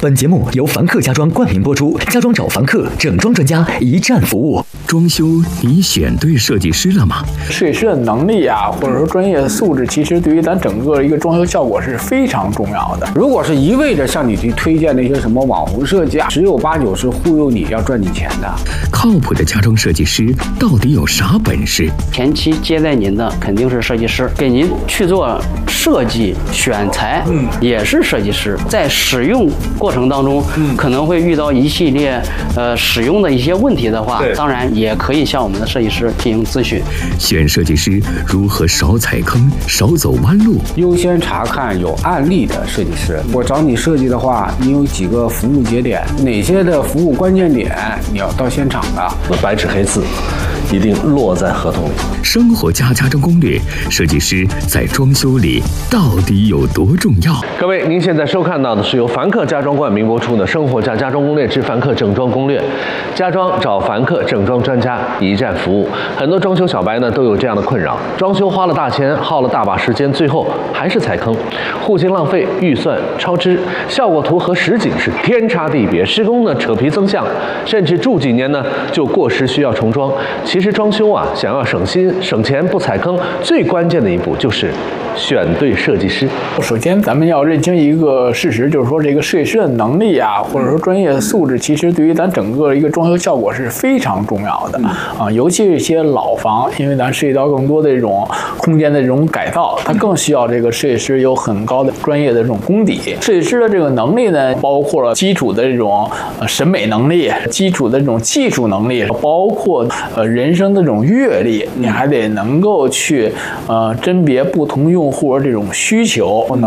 本节目由凡客家装冠名播出，家装找凡客，整装专家，一站服务。 装修你选对设计师了吗？ 设计师的能力啊，或者说专业素质，其实对于咱整个一个装修效果是非常重要的。 如果是一味的向你去推荐那些什么网红设计啊，十有八九是忽悠你要赚你钱的。 靠谱的家装设计师到底有啥本事？ 前期接待您的肯定是设计师，给您去做设计选材，也是设计师。在使用过程当中，可能会遇到一系列使用的一些问题的话，当然也可以向我们的设计师进行咨询。 选设计师如何少踩坑、少走弯路？ 优先查看有案例的设计师。我找你设计的话，你有几个服务节点，哪些的服务关键点你要到现场的， 白纸黑字，一定落在合同里。 生活家装攻略，设计师在装修里到底有多重要？ 各位，您现在收看到的是由凡客家装冠名播出的《生活家装攻略之凡客整装攻略》，家装找凡客，整装专家，一站服务。很多装修小白呢都有这样的困扰：装修花了大钱，耗了大把时间，最后还是踩坑，户型浪费，预算超支，效果图和实景是天差地别，施工呢扯皮增项，甚至住几年呢就过时需要重装。其实装修啊，想要省心省钱不踩坑，最关键的一步就是选对设计师。 首先，咱们要认清一个事实，就是说这个设计师的能力啊，或者说专业素质，其实对于咱整个一个装修效果是非常重要的啊。尤其是一些老房，因为咱涉及到更多的这种空间的这种改造，它更需要这个设计师有很高的专业的这种功底。设计师的这个能力呢，包括了基础的这种审美能力、基础的这种技术能力，包括人生的这种阅历，你还得能够去甄别不同用户的这种需求。